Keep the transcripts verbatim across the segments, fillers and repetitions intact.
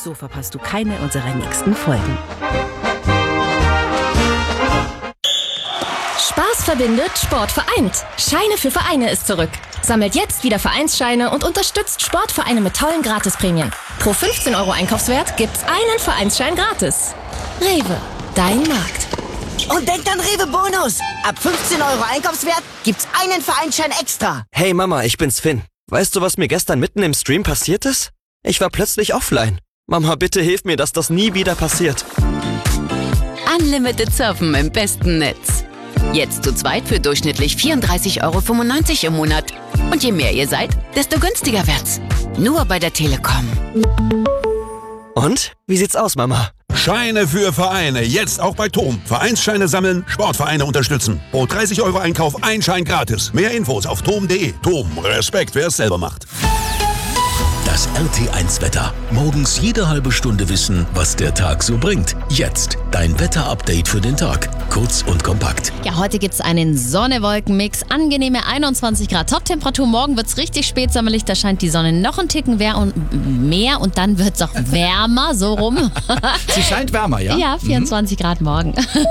So verpasst du keine unserer nächsten Folgen. Spaß verbindet, Sport vereint. Scheine für Vereine ist zurück. Sammelt jetzt wieder Vereinsscheine und unterstützt Sportvereine mit tollen Gratisprämien. Pro fünfzehn Euro Einkaufswert gibt's einen Vereinsschein gratis. Rewe, dein Markt. Und denkt an Rewe Bonus. Ab fünfzehn Euro Einkaufswert gibt's einen Vereinsschein extra. Hey Mama, ich bin's Finn. Weißt du, was mir gestern mitten im Stream passiert ist? Ich war plötzlich offline. Mama, bitte hilf mir, dass das nie wieder passiert. Unlimited Surfen im besten Netz. Jetzt zu zweit für durchschnittlich vierunddreißig Euro fünfundneunzig im Monat. Und je mehr ihr seid, desto günstiger wird's. Nur bei der Telekom. Und? Wie sieht's aus, Mama? Scheine für Vereine. Jetzt auch bei Tom. Vereinsscheine sammeln, Sportvereine unterstützen. Pro dreißig Euro Einkauf ein Schein gratis. Mehr Infos auf tom punkt de. Tom, Respekt, wer es selber macht. Das R T eins Wetter. Morgens jede halbe Stunde wissen, was der Tag so bringt. Jetzt dein Wetterupdate für den Tag. Kurz und kompakt. Ja, heute gibt's einen Sonne-Wolken-Mix. Angenehme einundzwanzig Grad Top-Temperatur. Morgen wird's richtig spätsommerlich. Da scheint die Sonne noch einen Ticken mehr und, mehr und dann wird's auch wärmer, so rum. Sie scheint wärmer, ja? Ja, vierundzwanzig mhm. Grad morgen.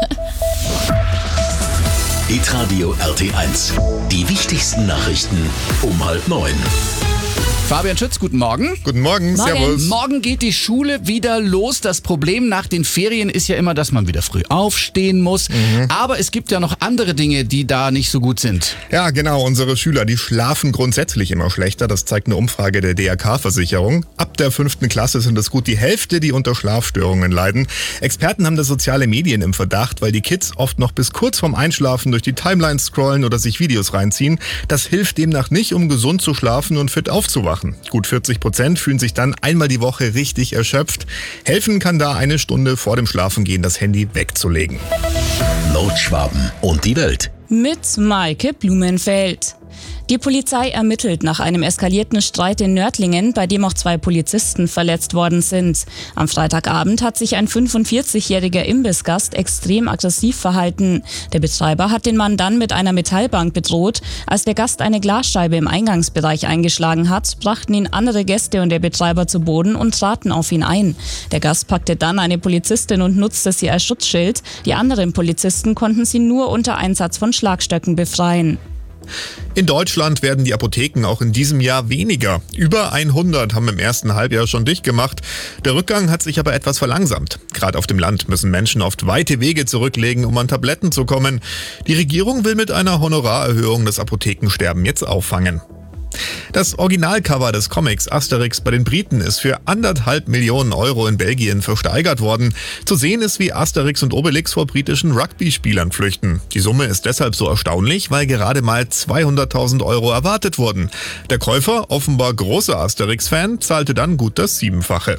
Hitradio R T eins. Die wichtigsten Nachrichten um halb neun. Fabian Schütz, guten Morgen. Guten Morgen, Morgen. Servus. Morgen geht die Schule wieder los. Das Problem nach den Ferien ist ja immer, dass man wieder früh aufstehen muss. Mhm. Aber es gibt ja noch andere Dinge, die da nicht so gut sind. Ja, genau. Unsere Schüler, die schlafen grundsätzlich immer schlechter. Das zeigt eine Umfrage der D R K-Versicherung. Ab der fünften Klasse sind es gut die Hälfte, die unter Schlafstörungen leiden. Experten haben da soziale Medien im Verdacht, weil die Kids oft noch bis kurz vorm Einschlafen durch die Timeline scrollen oder sich Videos reinziehen. Das hilft demnach nicht, um gesund zu schlafen und fit aufzuwachen. Gut vierzig Prozent fühlen sich dann einmal die Woche richtig erschöpft. Helfen kann da eine Stunde vor dem Schlafengehen das Handy wegzulegen. Nordschwaben und die Welt. Mit Maike Blumenfeld. Die Polizei ermittelt nach einem eskalierten Streit in Nördlingen, bei dem auch zwei Polizisten verletzt worden sind. Am Freitagabend hat sich ein fünfundvierzigjähriger Imbissgast extrem aggressiv verhalten. Der Betreiber hat den Mann dann mit einer Metallbank bedroht. Als der Gast eine Glasscheibe im Eingangsbereich eingeschlagen hat, brachten ihn andere Gäste und der Betreiber zu Boden und traten auf ihn ein. Der Gast packte dann eine Polizistin und nutzte sie als Schutzschild. Die anderen Polizisten konnten sie nur unter Einsatz von Schlagstöcken befreien. In Deutschland werden die Apotheken auch in diesem Jahr weniger. Über hundert haben im ersten Halbjahr schon dicht gemacht. Der Rückgang hat sich aber etwas verlangsamt. Gerade auf dem Land müssen Menschen oft weite Wege zurücklegen, um an Tabletten zu kommen. Die Regierung will mit einer Honorarerhöhung das Apothekensterben jetzt auffangen. Das Originalcover des Comics Asterix bei den Briten ist für anderthalb Millionen Euro in Belgien versteigert worden. Zu sehen ist, wie Asterix und Obelix vor britischen Rugby-Spielern flüchten. Die Summe ist deshalb so erstaunlich, weil gerade mal zweihunderttausend Euro erwartet wurden. Der Käufer, offenbar großer Asterix-Fan, zahlte dann gut das Siebenfache.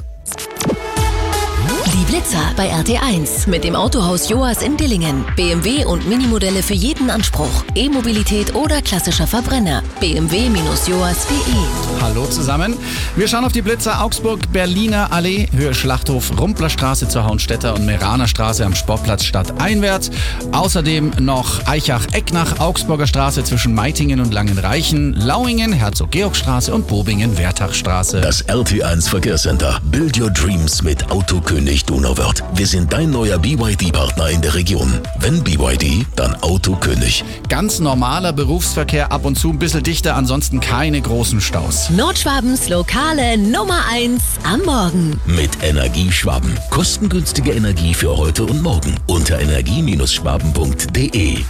Die Blitzer bei R T eins mit dem Autohaus Joas in Dillingen. B M W und Minimodelle für jeden Anspruch. E-Mobilität oder klassischer Verbrenner. b m w Bindestrich joas punkt de. Hallo zusammen. Wir schauen auf die Blitzer Augsburg, Berliner Allee, Höhe Schlachthof, Rumplerstraße zur Hauenstädter und Meraner Straße am Sportplatz stadteinwärts. Außerdem noch Eichach-Ecknach, Augsburger Straße zwischen Meitingen und Langenreichen, Lauingen, Herzog-Georg-Straße und Bobingen-Wertachstraße. Das R T eins Verkehrscenter. Build your dreams mit Autokönig Donauwörth. Wir sind dein neuer B Y D-Partner in der Region. Wenn B Y D, dann Autokönig. Ganz normaler Berufsverkehr, ab und zu ein bisschen dichter, ansonsten keine großen Staus. Nordschwabens lokale Nummer eins am Morgen. Mit Energieschwaben. Kostengünstige Energie für heute und morgen. Unter energie Bindestrich schwaben punkt de.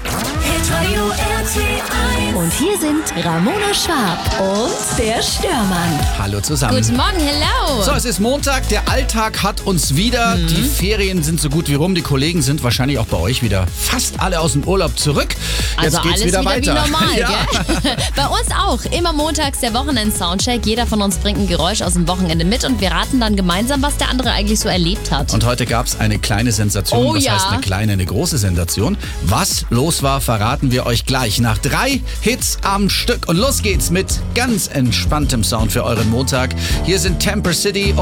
Und hier sind Ramona Schwab und der Störmann. Hallo zusammen. Guten Morgen, hello. So, es ist Montag, der Alltag hat uns wieder. Mhm. Die Ferien sind so gut wie rum. Die Kollegen sind wahrscheinlich auch bei euch wieder fast alle aus dem Urlaub zurück. Jetzt also geht's alles wieder, wieder weiter. Wie normal, ja. Gell? Bei uns auch. Immer montags der Wochenend-Soundcheck. Jeder von uns bringt ein Geräusch aus dem Wochenende mit und wir raten dann gemeinsam, was der andere eigentlich so erlebt hat. Und heute gab es eine kleine Sensation. Oh, was ja. heißt eine kleine, eine große Sensation? Was los war, verraten wir euch gleich. Nach drei Hits am Stück. Und los geht's mit ganz entspanntem Sound für euren Montag. Hier sind Temper City